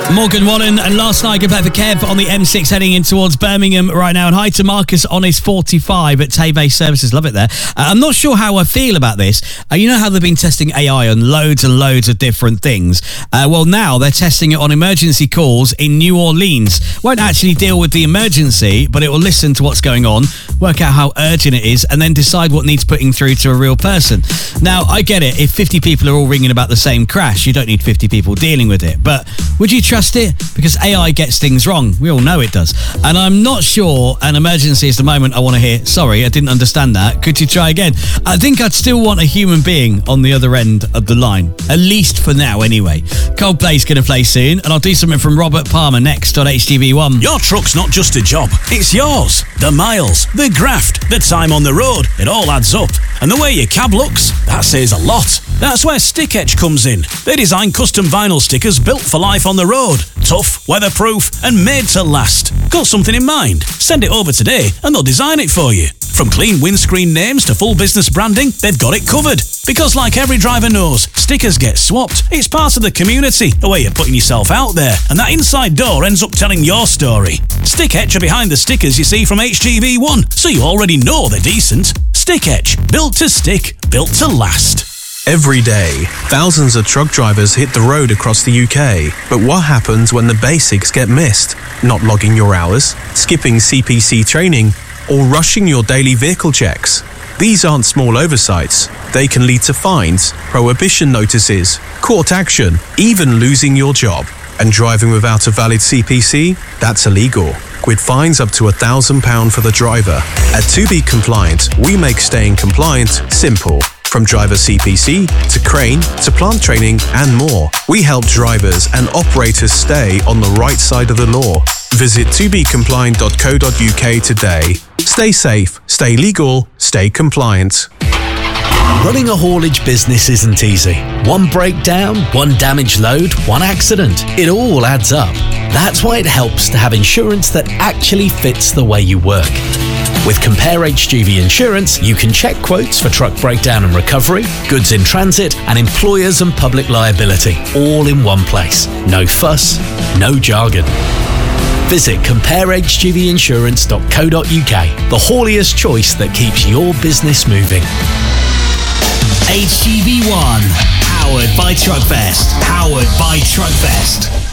Morgan Wallen, and last night good play for Kev on the M6 heading in towards Birmingham right now. And hi to Marcus on his 45 at Tave Services. Love it there. I'm not sure how I feel about this. You know how they've been testing AI on loads and loads of different things? Well, now they're testing it on emergency calls in New Orleans. Won't actually deal with the emergency, but it will listen to what's going on, work out how urgent it is, and then decide what needs putting through to a real person. Now, I get it. If 50 people are all ringing about the same crash, you don't need 50 people dealing with it. But would you trust it? Because AI gets things wrong. We all know it does. And I'm not sure an emergency is the moment I want to hear, sorry, I didn't understand that. Could you try again? I think I'd still want a human being on the other end of the line. At least for now, anyway. Coldplay's going to play soon, and I'll do something from Robert Palmer next on HTV1. Your truck's not just a job. It's yours. The miles, the graft, the time on the road, it all adds up. And the way your cab looks, that says a lot. That's where Stick Etch comes in. They design custom vinyl stickers built for life on the road. Tough, weatherproof, and made to last. Got something in mind? Send it over today and they'll design it for you. From clean windscreen names to full business branding, they've got it covered. Because like every driver knows, stickers get swapped. It's part of the community, a way of putting yourself out there. And that inside door ends up telling your story. Stick Etch are behind the stickers you see from HGV1, so you already know they're decent. Stick Etch, built to stick, built to last. Every day, thousands of truck drivers hit the road across the UK. But what happens when the basics get missed? Not logging your hours, skipping CPC training, or rushing your daily vehicle checks? These aren't small oversights. They can lead to fines, prohibition notices, court action, even losing your job. And driving without a valid CPC? That's illegal, with fines up to £1,000 for the driver. At To Be Compliant, we make staying compliant simple. From driver CPC, to crane, to plant training, and more. We help drivers and operators stay on the right side of the law. Visit tobecompliant.co.uk today. Stay safe, stay legal, stay compliant. Running a haulage business isn't easy. One breakdown, one damaged load, one accident. It all adds up. That's why it helps to have insurance that actually fits the way you work. With Compare HGV Insurance, you can check quotes for truck breakdown and recovery, goods in transit, and employers and public liability, all in one place. No fuss, no jargon. Visit comparehgvinsurance.co.uk, the hauliest choice that keeps your business moving. HGV1, powered by Truckfest. Powered by Truckfest.